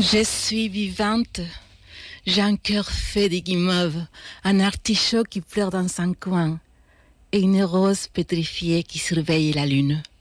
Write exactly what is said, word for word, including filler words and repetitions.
Je suis vivante, j'ai un cœur fait de guimauve, un artichaut qui pleure dans un coin, et une rose pétrifiée qui surveille la lune.